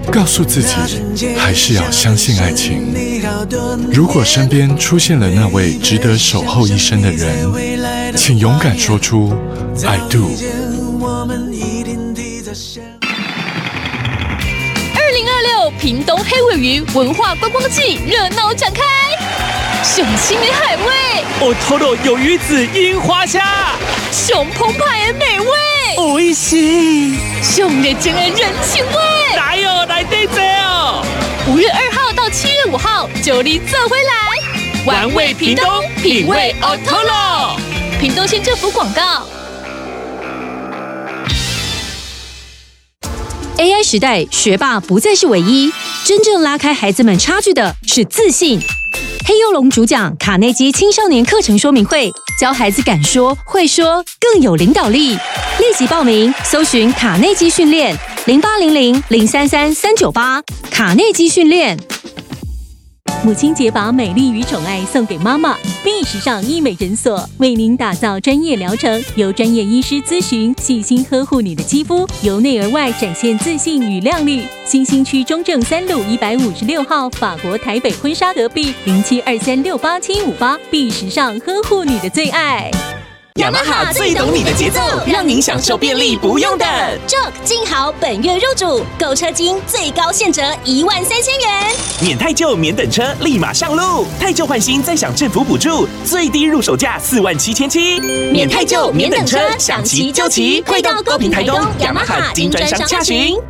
告诉自己还是要相信爱情。如果身边出现了那位值得守候一生的人，请勇敢说出 I do。 2026屏东黑鮪鱼文化观光季热闹展开，熊青的海味， おとろ有鱼子樱花虾， 熊澎湃的美味， おいしい， 熊热情的人情味。 来哦，来对这哦 ！5月2号到7月5号，就你做回来， 玩味屏东，品味おとろ。 屏东县政府广告。 AI 时代，学霸不再是唯一，真正拉开孩子们差距的是自信。黑幼龙主讲卡内基青少年课程说明会，教孩子敢说、会说，更有领导力。立即报名，搜寻卡内基训练0800033398，卡内基训练。 母亲节把美丽与宠爱送给妈妈，碧时尚医美诊所为您打造专业疗程，由专业医师咨询，细心呵护你的肌肤，由内而外展现自信与亮丽。新兴区中正3路156号，法国台北婚纱隔壁0723687758，碧时尚呵护你的最爱。 雅马哈最懂你的节奏，让您享受便利不用等。 Joke 金豪本月入主，购车金最高现折13000元， 免太旧免等车，立马上路！太旧换新再享政府补助，最低入手价47700， 免太旧免等车，想骑就骑，快到高屏台东雅马哈金专商洽询。